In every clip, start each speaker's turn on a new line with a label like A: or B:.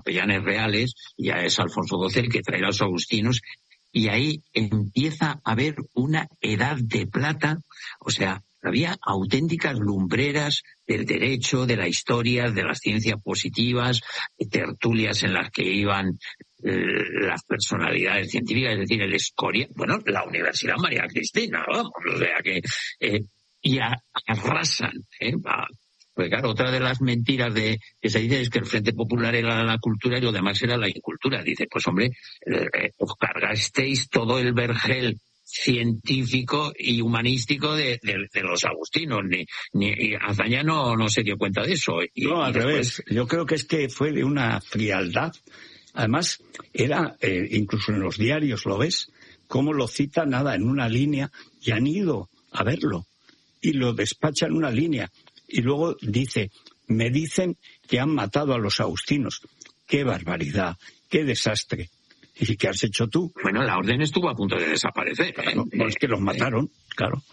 A: capellanes reales, ya es Alfonso XII el que trae a los agustinos, y ahí empieza a haber una edad de plata, o sea, había auténticas lumbreras del derecho, de la historia, de las ciencias positivas, tertulias en las que iban las personalidades científicas, es decir, el Escoria, bueno, la Universidad María Cristina, vamos, o sea que, y arrasan, Pues claro, otra de las mentiras que se dice es que el Frente Popular era la cultura y lo demás era la incultura. Dice, pues hombre, os cargasteis todo el vergel científico y humanístico de los agustinos. Ni Azaña no se dio cuenta de eso.
B: No, al revés. Yo creo que es que fue de una frialdad. Además, era, incluso en los diarios, ¿lo ves? Cómo lo cita nada en una línea y han ido a verlo y lo despacha en una línea. Y luego dice, me dicen que han matado a los agustinos. ¡Qué barbaridad! ¡Qué desastre! ¿Y qué has hecho tú?
A: Bueno, la orden estuvo a punto de desaparecer.
B: Claro, es que los mataron, claro.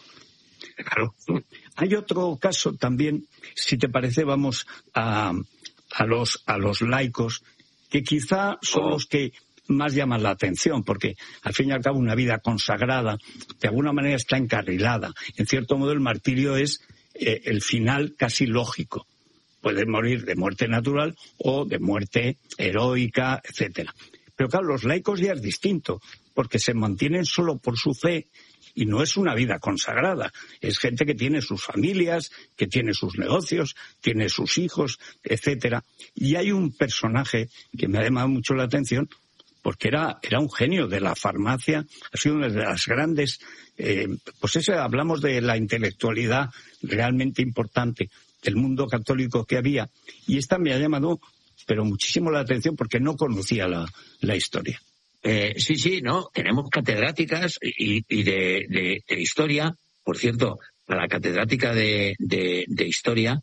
B: Hay otro caso también, si te parece, vamos a los laicos, que quizá son los que más llaman la atención, porque al fin y al cabo una vida consagrada de alguna manera está encarrilada. En cierto modo el martirio es el final casi lógico. Puede morir de muerte natural o de muerte heroica, etcétera. Pero claro, los laicos ya es distinto, porque se mantienen solo por su fe y no es una vida consagrada. Es gente que tiene sus familias, que tiene sus negocios, tiene sus hijos, etcétera. Y hay un personaje que me ha llamado mucho la atención, porque era un genio de la farmacia, ha sido una de las grandes, hablamos de la intelectualidad realmente importante del mundo católico que había, y esta me ha llamado pero muchísimo la atención porque no conocía la historia.
A: Sí, no, tenemos catedráticas y de historia. Por cierto, a la catedrática de historia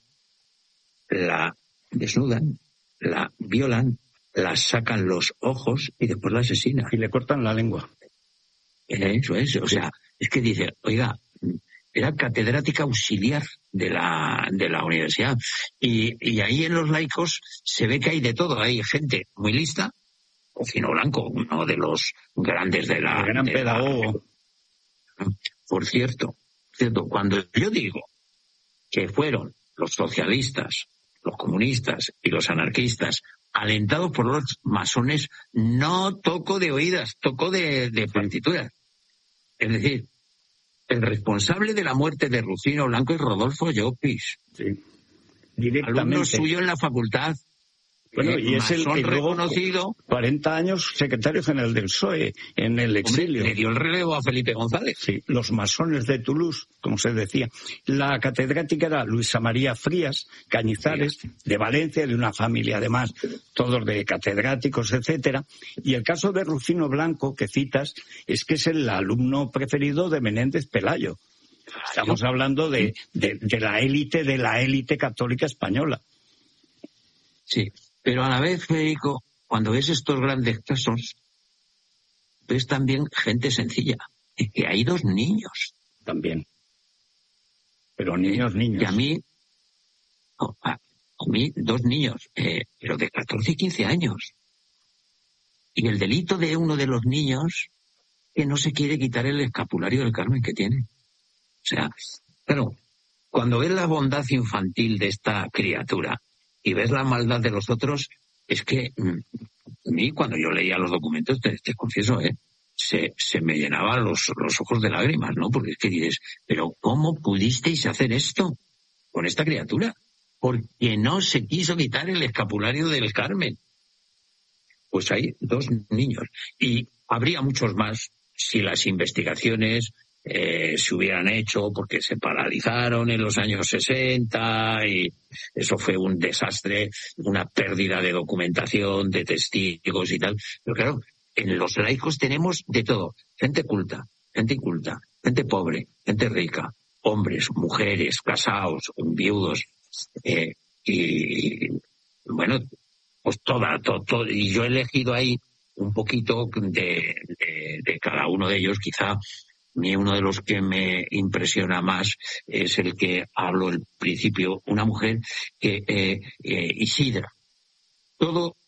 A: la desnudan, la violan, la sacan los ojos y después la asesinan.
B: Y le cortan la lengua.
A: Eso es, o sea, es que dice, oiga, era catedrática auxiliar de la universidad. Y ahí en los laicos se ve que hay de todo. Hay gente muy lista, Rufino Blanco, uno de los grandes de la...
B: El gran pedagogo.
A: Por cierto, cuando yo digo que fueron los socialistas, los comunistas y los anarquistas alentados por los masones, no toco de oídas, toco de partituras. Es decir, el responsable de la muerte de Rufino Blanco es Rodolfo Llopis.
B: Sí, directamente.
A: Alumno suyo en la facultad.
B: Bueno, y es el que
A: reconocido.
B: 40 años secretario general del PSOE en el exilio.
A: Le dio el relevo a Felipe González.
B: Sí, los masones de Toulouse, como se decía. La catedrática era Luisa María Frías Cañizares, de Valencia, de una familia además, todos de catedráticos, etcétera. Y el caso de Rufino Blanco, que citas, es que es el alumno preferido de Menéndez Pelayo. Estamos hablando de la élite católica española.
A: Sí. Pero a la vez, Federico, cuando ves estos grandes casos, ves también gente sencilla. Es que hay 2 niños.
B: También. Pero niños.
A: Y a mí 2 niños, pero de 14 y 15 años. Y el delito de uno de los niños, que no se quiere quitar el escapulario del Carmen que tiene. O sea, claro, cuando ves la bondad infantil de esta criatura, y ves la maldad de los otros, es que a mí cuando yo leía los documentos, te confieso, se me llenaban los ojos de lágrimas, ¿no? Porque es que dices, pero ¿cómo pudisteis hacer esto con esta criatura? Porque no se quiso quitar el escapulario del Carmen. Pues hay 2 niños. Y habría muchos más si las investigaciones se hubieran hecho, porque se paralizaron en los años 60 y eso fue un desastre, una pérdida de documentación, de testigos y tal. Pero claro, en los laicos tenemos de todo, gente culta, gente inculta, gente pobre, gente rica, hombres, mujeres, casados, viudos, y bueno, pues todo, y yo he elegido ahí un poquito de cada uno de ellos. Quizá uno de los que me impresiona más es el que hablo al principio, una mujer que Isidra. Todo